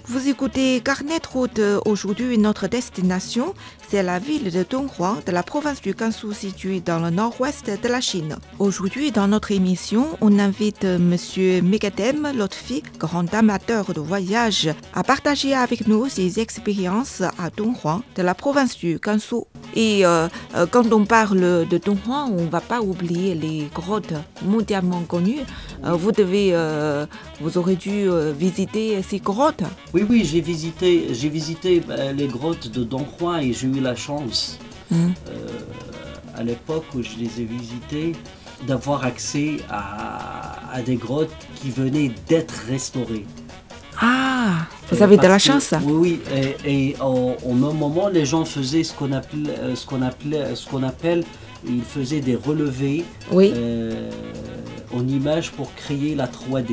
Vous écoutez Carnet de route. Aujourd'hui, notre destination, c'est la ville de Donghuang, de la province du Gansu, située dans le nord-ouest de la Chine. Aujourd'hui, dans notre émission, on invite Monsieur Megadem Lotfi, grand amateur de voyage, à partager avec nous ses expériences à Donghuang, de la province du Gansu. Et quand on parle de Donghuang, on ne va pas oublier les grottes mondialement connues. Vous aurez dû visiter ces grottes. Oui, j'ai visité les grottes de Donghuang et j'ai eu la chance, à l'époque où je les ai visitées, d'avoir accès à des grottes qui venaient d'être restaurées. Ah, vous avez de la chance. Oui, et au même moment, les gens faisaient ce qu'on appelle, ils faisaient des relevés en images pour créer la 3D.